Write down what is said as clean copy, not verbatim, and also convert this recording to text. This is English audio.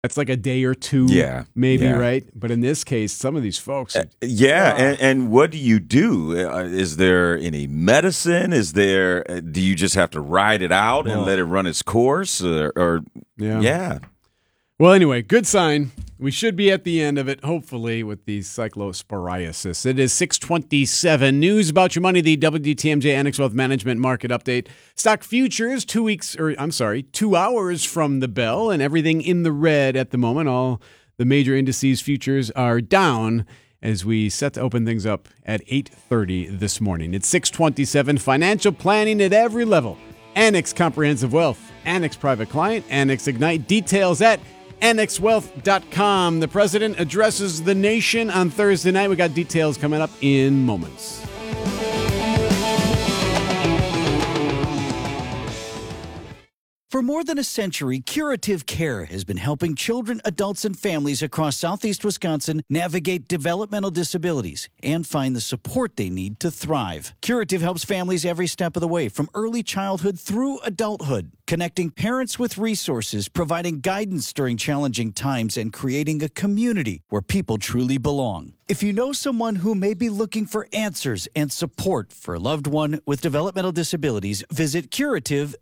That's like a day or two, maybe, right? But in this case, some of these folks... And what do you do? Is there any medicine? Do you just have to ride it out and let it run its course? Yeah. Well, anyway, good sign. We should be at the end of it, hopefully, with the cyclosporiasis. It is 6:27. News about your money, the WTMJ Annex Wealth Management Market Update. Stock futures, 2 hours from the bell, and everything in the red at the moment. All the major indices futures are down as we set to open things up at 8:30 this morning. It's 6:27. Financial planning at every level. Annex Comprehensive Wealth, Annex Private Client, Annex Ignite. Details at annexwealth.com. The president addresses the nation on Thursday night. We got details coming up in moments. For more than a century, Curative Care has been helping children, adults, and families across Southeast Wisconsin navigate developmental disabilities and find the support they need to thrive. Curative helps families every step of the way, from early childhood through adulthood, connecting parents with resources, providing guidance during challenging times, and creating a community where people truly belong. If you know someone who may be looking for answers and support for a loved one with developmental disabilities, visit curative.org.